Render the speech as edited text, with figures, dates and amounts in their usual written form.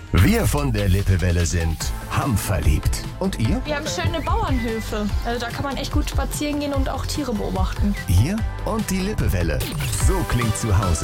Wir von der Lippewelle sind hamverliebt. Und ihr? Wir haben schöne Bauernhöfe. Also da kann man echt gut spazieren gehen und auch Tiere beobachten. Ihr und die Lippewelle. So klingt zu Hause.